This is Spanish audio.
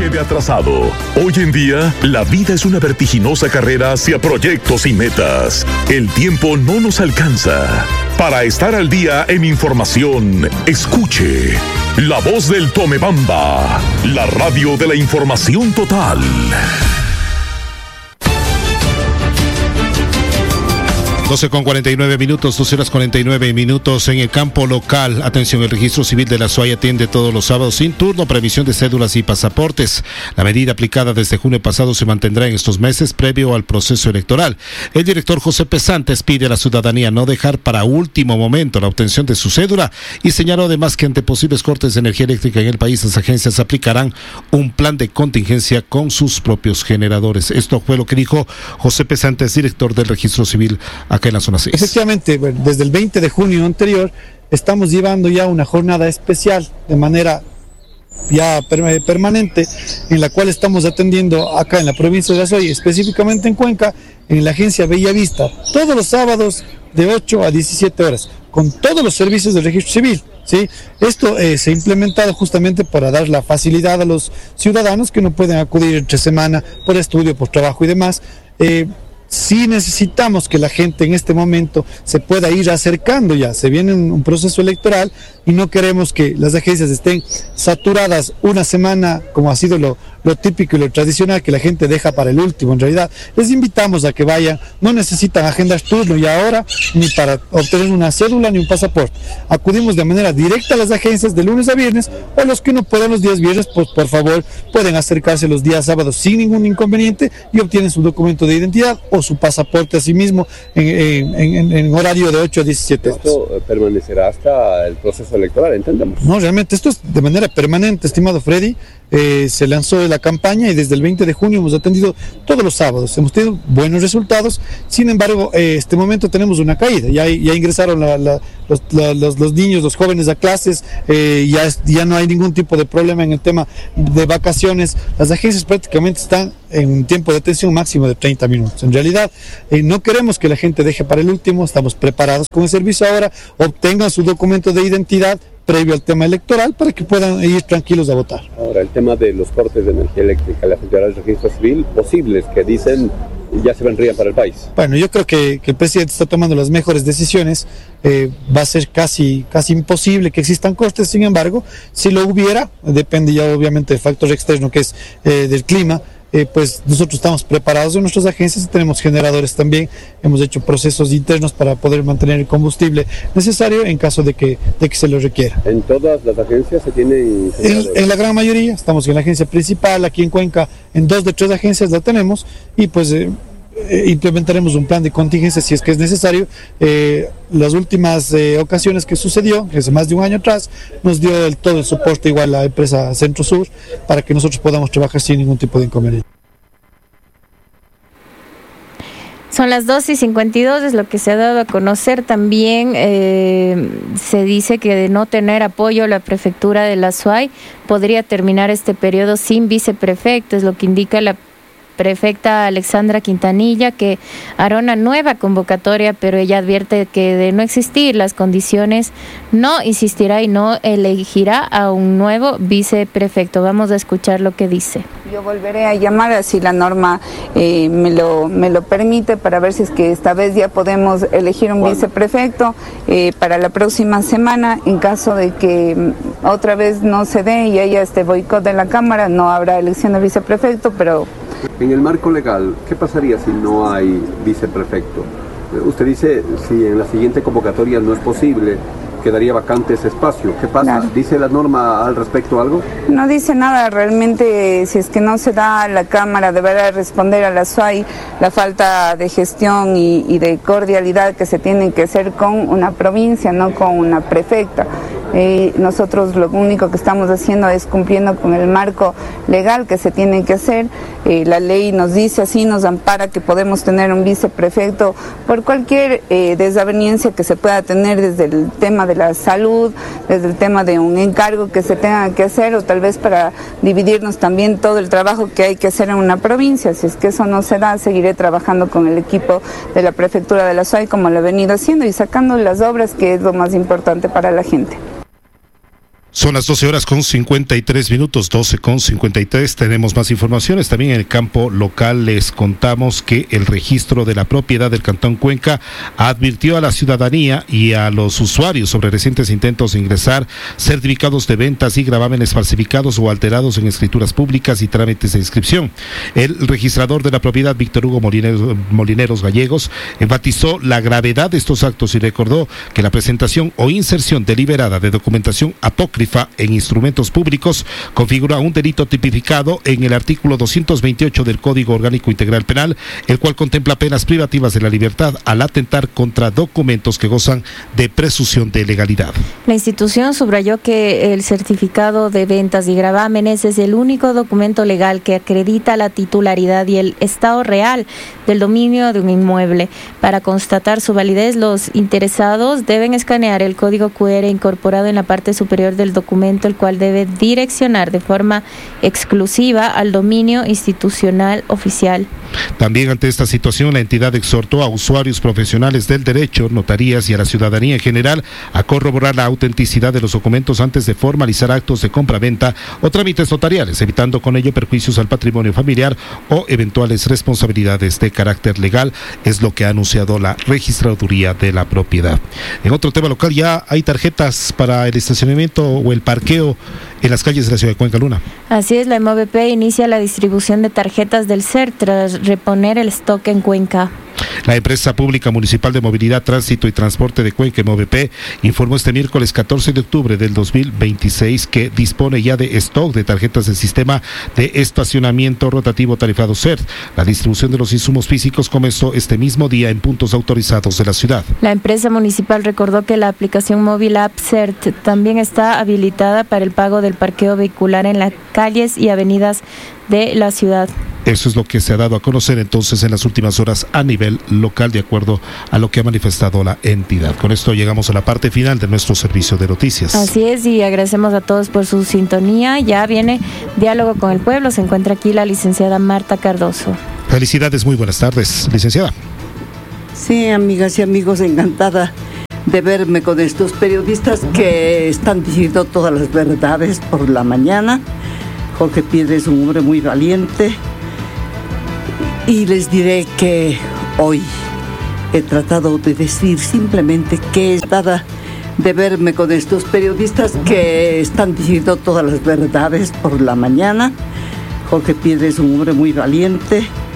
puede atrasado. Hoy en día, la vida es una vertiginosa carrera hacia proyectos y metas. El tiempo no nos alcanza. Para estar al día en información, escuche La Voz del Tomebamba, la radio de la información total. 12:49 12 horas 49 minutos en el campo local. Atención, el registro civil de la SUAY atiende todos los sábados sin turno para emisión de cédulas y pasaportes. La medida aplicada desde junio pasado se mantendrá en estos meses previo al proceso electoral. El director José Pesantes pide a la ciudadanía no dejar para último momento la obtención de su cédula y señaló además que ante posibles cortes de energía eléctrica en el país, las agencias aplicarán un plan de contingencia con sus propios generadores. Esto fue lo que dijo José Pesantes, director del registro civil acá en la zona 6. Efectivamente, bueno, desde el 20 de junio anterior estamos llevando ya una jornada especial de manera ya permanente, en la cual estamos atendiendo acá en la provincia de La SUAY, específicamente en Cuenca, en la agencia Bellavista, todos los sábados de 8 a 17 horas, con todos los servicios del registro civil. ¿Sí? Esto se ha implementado justamente para dar la facilidad a los ciudadanos que no pueden acudir entre semana por estudio, por trabajo y demás. Sí necesitamos que la gente en este momento se pueda ir acercando ya, se viene un proceso electoral y no queremos que las agencias estén saturadas una semana como ha sido lo típico y lo tradicional que la gente deja para el último. En realidad les invitamos a que vayan, no necesitan agendar turno ya ahora ni para obtener una cédula ni un pasaporte. Acudimos de manera directa a las agencias de lunes a viernes, o los que no puedan los días viernes, pues por favor pueden acercarse los días sábados sin ningún inconveniente y obtienen su documento de identidad o su pasaporte a sí mismo en horario de 8 a 17 horas. ¿Esto permanecerá hasta el proceso electoral, entendemos? No, realmente esto es de manera permanente, estimado Freddy. Se lanzó la campaña y desde el 20 de junio hemos atendido todos los sábados, hemos tenido buenos resultados. Sin embargo, este momento tenemos una caída, ya ingresaron los niños, los jóvenes a clases, ya no hay ningún tipo de problema en el tema de vacaciones. Las agencias prácticamente están en un tiempo de atención máximo de 30 minutos. En realidad, no queremos que la gente deje para el último, estamos preparados con el servicio ahora, obtengan su documento de identidad previo al tema electoral para que puedan ir tranquilos a votar. Ahora, el tema de los cortes de energía eléctrica, la afectará al registro civil, posibles que dicen ya se vendrían para el país. Bueno, yo creo que el presidente está tomando las mejores decisiones. Va a ser casi imposible que existan cortes. Sin embargo, si lo hubiera, depende ya obviamente del factor externo que es del clima. Pues nosotros estamos preparados en nuestras agencias y tenemos generadores también. Hemos hecho procesos internos para poder mantener el combustible necesario en caso de que se lo requiera. ¿En todas las agencias se tienen generadores? En la gran mayoría, estamos en la agencia principal, aquí en Cuenca, en 2 de 3 agencias la tenemos y pues implementaremos un plan de contingencia si es que es necesario. Las últimas ocasiones que sucedió, que hace más de un año atrás, nos dio todo el soporte igual a la empresa Centro Sur para que nosotros podamos trabajar sin ningún tipo de inconveniente. Son las 2:52, es lo que se ha dado a conocer. También se dice que de no tener apoyo la prefectura de la SUAY podría terminar este periodo sin viceprefecto, es lo que indica la prefecta Alexandra Quintanilla, que hará una nueva convocatoria, pero ella advierte que de no existir las condiciones no insistirá y no elegirá a un nuevo viceprefecto. Vamos a escuchar lo que dice. Yo volveré a llamar si la norma me lo permite, para ver si es que esta vez ya podemos elegir un viceprefecto para la próxima semana. En caso de que otra vez no se dé y haya este boicot de la Cámara, no habrá elección de viceprefecto, pero... En el marco legal, ¿qué pasaría si no hay viceprefecto? Usted dice, si en la siguiente convocatoria no es posible, quedaría vacante ese espacio. ¿Qué pasa? Claro. ¿Dice la norma al respecto algo? No dice nada. Realmente, si es que no se da, la Cámara deberá responder a la SUAY la falta de gestión y de cordialidad que se tiene que hacer con una provincia, no con una prefecta. Nosotros lo único que estamos haciendo es cumpliendo con el marco legal que se tiene que hacer. La ley nos dice así, nos ampara que podemos tener un viceprefecto por cualquier desaveniencia que se pueda tener, desde el tema de la salud, desde el tema de un encargo que se tenga que hacer, o tal vez para dividirnos también todo el trabajo que hay que hacer en una provincia. Si es que eso no se da, seguiré trabajando con el equipo de la prefectura de la SUAY como lo he venido haciendo y sacando las obras, que es lo más importante para la gente. Son las 12:53, 12:53. Tenemos más informaciones. También en el campo local les contamos que el registro de la propiedad del Cantón Cuenca advirtió a la ciudadanía y a los usuarios sobre recientes intentos de ingresar certificados de ventas y gravámenes falsificados o alterados en escrituras públicas y trámites de inscripción. El registrador de la propiedad, Víctor Hugo Molineros Gallegos, enfatizó la gravedad de estos actos y recordó que la presentación o inserción deliberada de documentación apócrifa en instrumentos públicos configura un delito tipificado en el artículo 228 del Código Orgánico Integral Penal, el cual contempla penas privativas de la libertad al atentar contra documentos que gozan de presunción de legalidad. La institución subrayó que el certificado de ventas y gravámenes es el único documento legal que acredita la titularidad y el estado real del dominio de un inmueble. Para constatar su validez, los interesados deben escanear el código QR incorporado en la parte superior del documento, el cual debe direccionar de forma exclusiva al dominio institucional oficial. También ante esta situación, la entidad exhortó a usuarios profesionales del derecho, notarías y a la ciudadanía en general a corroborar la autenticidad de los documentos antes de formalizar actos de compra-venta o trámites notariales, evitando con ello perjuicios al patrimonio familiar o eventuales responsabilidades de carácter legal, es lo que ha anunciado la Registraduría de la Propiedad. En otro tema local, ya hay tarjetas para el estacionamiento o el parqueo en las calles de la ciudad de Cuenca, Luna. Así es, la MOVP inicia la distribución de tarjetas del CER tras reponer el stock en Cuenca. La Empresa Pública Municipal de Movilidad, Tránsito y Transporte de Cuenca, MOVP, informó este miércoles 14 de octubre del 2026 que dispone ya de stock de tarjetas del sistema de estacionamiento rotativo tarifado CERT. La distribución de los insumos físicos comenzó este mismo día en puntos autorizados de la ciudad. La empresa municipal recordó que la aplicación móvil App CERT también está habilitada para el pago del parqueo vehicular en las calles y avenidas de la ciudad. Eso es lo que se ha dado a conocer entonces en las últimas horas a nivel local, de acuerdo a lo que ha manifestado la entidad. Con esto llegamos a la parte final de nuestro servicio de noticias. Así es, y agradecemos a todos por su sintonía. Ya viene Diálogo con el Pueblo. Se encuentra aquí la licenciada Marta Cardoso. Felicidades, muy buenas tardes, licenciada. Sí, amigas y amigos, encantada de verme con estos periodistas que están diciendo todas las verdades por la mañana. Jorge Piedra es un hombre muy valiente. Y les diré que hoy he tratado de decir simplemente que es dada de verme con estos periodistas que están diciendo todas las verdades por la mañana. Jorge Piedra es un hombre muy valiente.